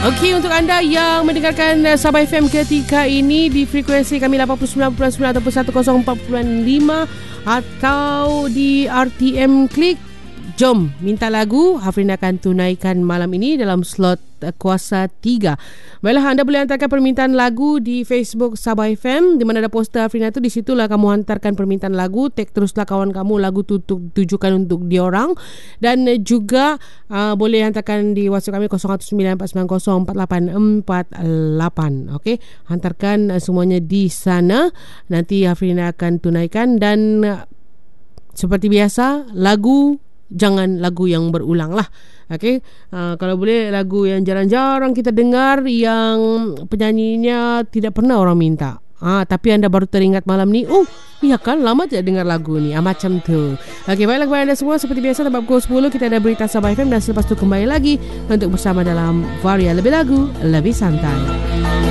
Okey, untuk anda yang mendengarkan Sabah FM ketika ini di frekuensi kami 89.9 ataupun 104.5 atau di RTM Klik, jom minta lagu. Hafrina akan tunaikan malam ini dalam slot kuasa 3. Baiklah, anda boleh hantarkan permintaan lagu di Facebook Sabah FM, di mana ada poster Hafrina tu. Di situlah kamu hantarkan permintaan lagu. Tag teruslah kawan kamu lagu tu tujukan untuk diorang. Dan juga boleh hantarkan di WhatsApp kami 0194904848. Okey, hantarkan semuanya di sana. Nanti Hafrina akan tunaikan. Dan seperti biasa, jangan lagu yang berulang lah. Okay? Kalau boleh lagu yang jarang-jarang kita dengar, yang penyanyinya tidak pernah orang minta, tapi anda baru teringat malam ni, iya kan, lama tidak dengar lagu ni, macam tu. Okay, baiklah kepada anda semua, seperti biasa dapat pukul 10 kita ada berita Sabah FM, dan selepas tu kembali lagi untuk bersama dalam Varia Lebih Lagu Lebih Santai.